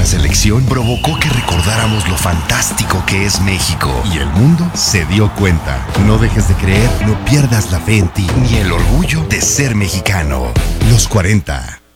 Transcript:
selección provocó que recordáramos lo fantástico que es México. Y el mundo se dio cuenta. No dejes de creer, no pierdas la fe en ti, ni el orgullo de ser mexicano. Los 40.